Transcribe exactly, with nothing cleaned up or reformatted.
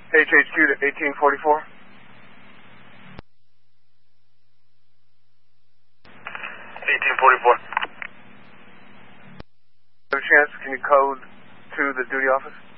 H H Q to eighteen forty-four. eighteen forty-four. Have a chance, can you code to the duty office?